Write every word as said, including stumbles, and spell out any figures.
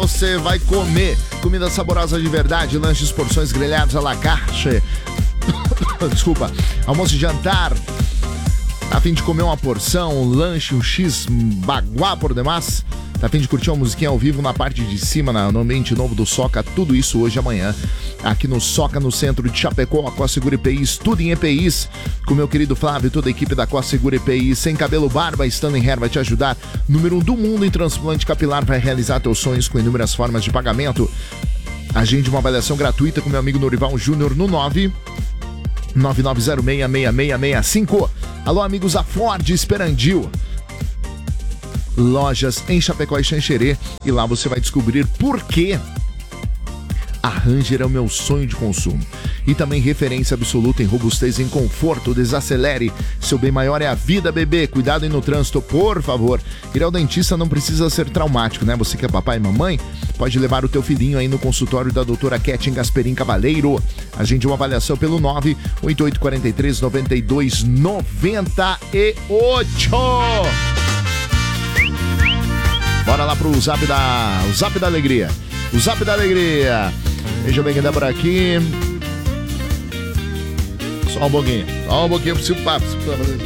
você vai comer. Comida saborosa de verdade, lanches, porções grelhadas à la carte. Desculpa, almoço e jantar. A fim de comer uma porção, um lanche, um X baguá por demais? Tá a fim de curtir uma musiquinha ao vivo na parte de cima, na, no ambiente novo do Soca? Tudo isso hoje e amanhã, aqui no Soca, no centro de Chapecó, a Cossegura E P Is, tudo em E P Is, com meu querido Flávio e toda a equipe da Cossegura E P Is. Sem cabelo, barba, Standing Hair vai te ajudar. Número um do mundo em transplante capilar, vai realizar teus sonhos com inúmeras formas de pagamento. Agende uma avaliação gratuita com meu amigo Norival Júnior no nove nove nove zero seis seis seis seis cinco. Alô, amigos da Ford Esperandil. Lojas em Chapecó e Xanxerê. E lá você vai descobrir por que a Ranger é o meu sonho de consumo. E também referência absoluta em robustez e em conforto. Desacelere. Seu bem maior é a vida, bebê. Cuidado aí no trânsito, por favor. Ir ao dentista não precisa ser traumático, né? Você que é papai e mamãe, pode levar o teu filhinho aí no consultório da doutora Ketin Gasperim Cavaleiro. Agende uma avaliação pelo nove oito oito quatro três nove dois nove oito. Bora lá pro Zap da... O Zap da Alegria. O Zap da Alegria. Deixa eu ver quem tá por aqui. Só um pouquinho. Só um pouquinho. Eu preciso papo.